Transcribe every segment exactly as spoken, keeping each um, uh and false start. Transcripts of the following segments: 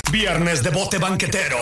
Viernes de bote banquetero.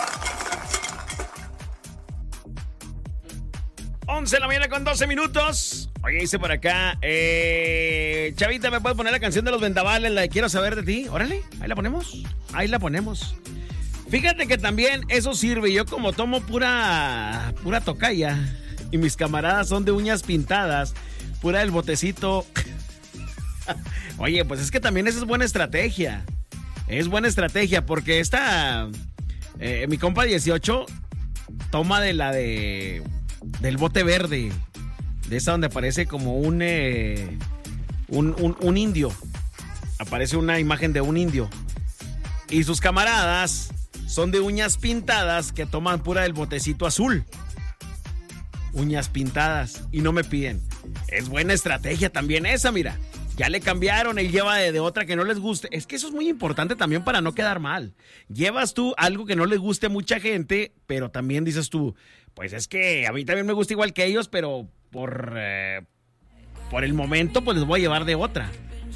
once de la mañana con doce minutos. Oye, dice por acá, eh, Chavita, ¿me puedes poner la canción de los vendavales? La de Quiero saber de ti. Órale, ahí la ponemos. Ahí la ponemos. Fíjate que también eso sirve. Yo como tomo pura, pura tocaya y mis camaradas son de uñas pintadas, pura del botecito. Oye, pues es que también esa es buena estrategia. Es buena estrategia porque esta, eh, mi compa dieciocho toma de la de, del bote verde. De esa donde aparece como un, eh, un, un, un indio. Aparece una imagen de un indio. Y sus camaradas son de uñas pintadas que toman pura del botecito azul. Uñas pintadas. Y no me piden. Es buena estrategia también esa, mira. Ya le cambiaron, él lleva de, de otra que no les guste. Es que eso es muy importante también para no quedar mal. Llevas tú algo que no le guste a mucha gente, pero también dices tú, pues es que a mí también me gusta igual que ellos, pero por, eh, por el momento pues les voy a llevar de otra.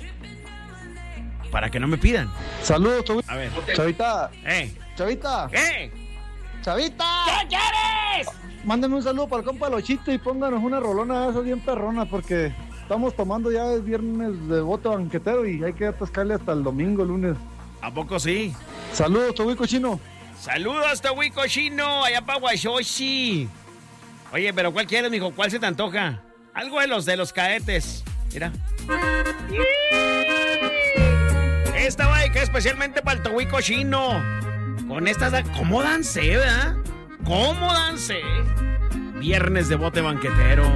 Para que no me pidan. Saludos, Chavita. A ver. Chavita. Eh. Chavita. ¿Qué? Chavita. ¿Qué quieres? Mándame un saludo para el compa Lochito y pónganos una rolona de esas bien perrona porque estamos tomando ya el viernes de bote banquetero y hay que atascarle hasta el domingo, lunes. ¿A poco sí? Saludos, Tobico Chino. Saludos, Tobico Chino, allá para Huachochi. Oye, pero ¿cuál quieres, mijo? ¿Cuál se te antoja? Algo de los de los caetes. Mira. Esta va que especialmente para el Tobico Chino. Con estas, ¿cómo dancé, verdad? ¿Cómo dancé? Viernes de bote banquetero.